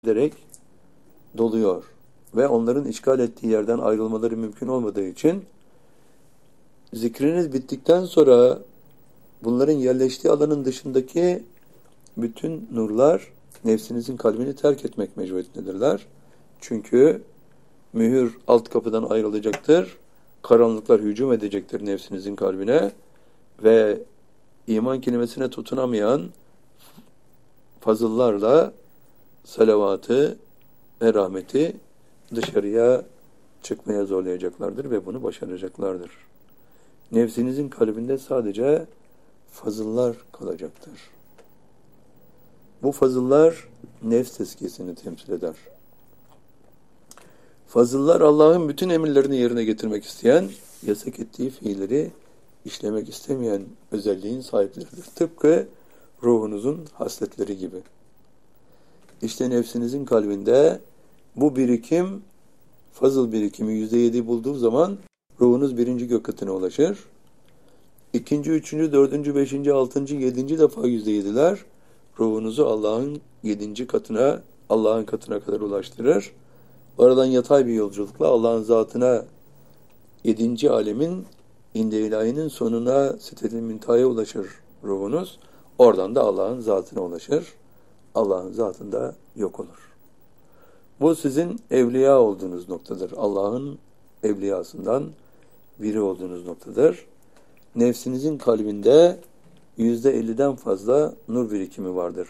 ederek doluyor. Ve onların işgal ettiği yerden ayrılmaları mümkün olmadığı için zikriniz bittikten sonra bunların yerleştiği alanın dışındaki bütün nurlar nefsinizin kalbini terk etmek mecburiyetindedirler. Çünkü mühür alt kapıdan ayrılacaktır. Karanlıklar hücum edecektir nefsinizin kalbine ve iman kelimesine tutunamayan fazıllarla salavatı ve rahmeti dışarıya çıkmaya zorlayacaklardır ve bunu başaracaklardır. Nefsinizin kalbinde sadece fazıllar kalacaktır. Bu fazıllar nefs tezkiyesini temsil eder. Fazıllar Allah'ın bütün emirlerini yerine getirmek isteyen, yasak ettiği fiilleri işlemek istemeyen özelliğin sahipleridir. Tıpkı ruhunuzun hasletleri gibi. İşte nefsinizin kalbinde bu birikim, fazıl birikimi %7 bulduğu zaman ruhunuz birinci gök katına ulaşır. İkinci, üçüncü, dördüncü, beşinci, altıncı, yedinci defa %7'ler ruhunuzu Allah'ın 7. katına, Allah'ın katına kadar ulaştırır. Oradan yatay bir yolculukla Allah'ın zatına 7. alemin inde ilahinin sonuna sitet-i müntehaya ulaşır ruhunuz. Oradan da Allah'ın zatına ulaşır. Allah'ın zatında yok olur. Bu sizin evliya olduğunuz noktadır. Allah'ın evliyasından biri olduğunuz noktadır. Nefsinizin kalbinde %50'den fazla nur birikimi vardır.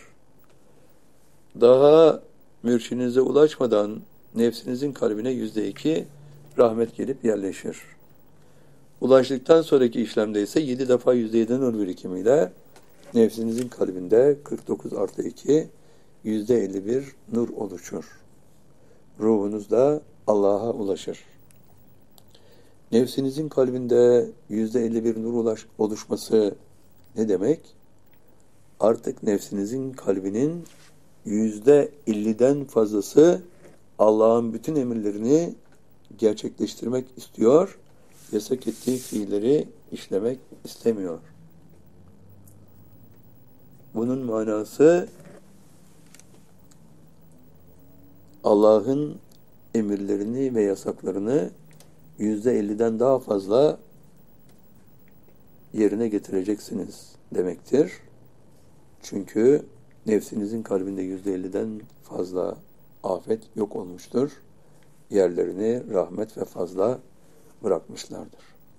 Daha mürşidinize ulaşmadan nefsinizin kalbine %2 rahmet gelip yerleşir. Ulaştıktan sonraki işlemde ise 7 defa %7 nur birikimiyle nefsinizin kalbinde 49 artı 2 %51 nur oluşur. Ruhunuz da Allah'a ulaşır. Nefsinizin kalbinde %51 nur oluşması ne demek? Artık nefsinizin kalbinin %50'den fazlası Allah'ın bütün emirlerini gerçekleştirmek istiyor, yasak ettiği fiilleri işlemek istemiyor. Bunun manası Allah'ın emirlerini ve yasaklarını %50'den daha fazla yerine getireceksiniz demektir. Çünkü nefsinizin kalbinde %50'den fazla afet yok olmuştur. Yerlerini rahmet ve fazla bırakmışlardır.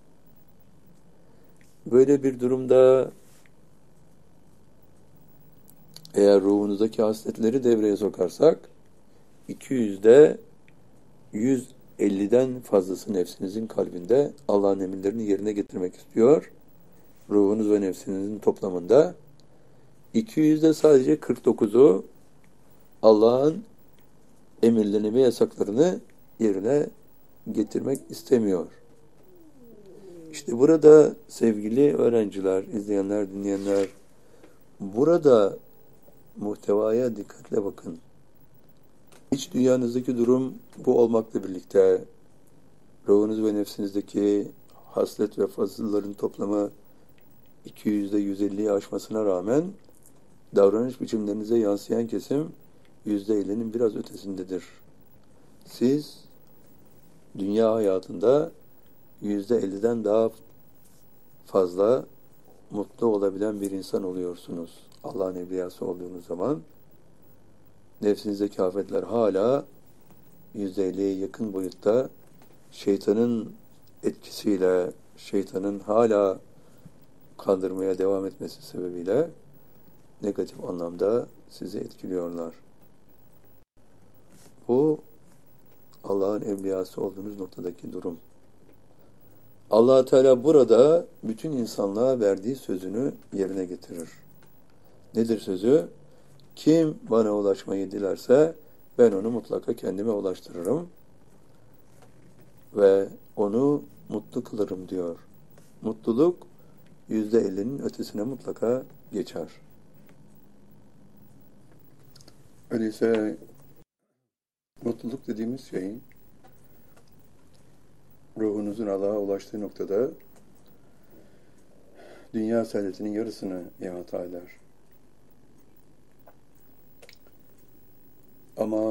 Böyle bir durumda eğer ruhunuzdaki hasletleri devreye sokarsak 200'de 150'den fazlası nefsinizin kalbinde Allah'ın emirlerini yerine getirmek istiyor. Ruhunuz ve nefsinizin toplamında 200'de sadece 49'u Allah'ın emirlerini ve yasaklarını yerine getirmek istemiyor. İşte burada sevgili öğrenciler, izleyenler, dinleyenler, burada muhtevaya dikkatle bakın. İç dünyanızdaki durum bu olmakla birlikte ruhunuz ve nefsinizdeki haslet ve fazılların toplamı 200'de 150'yi aşmasına rağmen davranış biçimlerinize yansıyan kesim %50'nin biraz ötesindedir. Siz dünya hayatında %50'den daha fazla mutlu olabilen bir insan oluyorsunuz. Allah'ın evliyası olduğunuz zaman nefsinizdeki afetler hala %50'ye yakın boyutta şeytanın etkisiyle, şeytanın hala kandırmaya devam etmesi sebebiyle negatif anlamda sizi etkiliyorlar. Bu Allah'ın evliyası olduğunuz noktadaki durum. Allah Teala burada bütün insanlığa verdiği sözünü yerine getirir. Nedir sözü? Kim bana ulaşmayı dilerse ben onu mutlaka kendime ulaştırırım ve onu mutlu kılarım diyor. Mutluluk %50'nin ötesine mutlaka geçer. Öyleyse mutluluk dediğimiz şeyin ruhunuzun Allah'a ulaştığı noktada dünya saadetinin yarısını ihata eder. Ama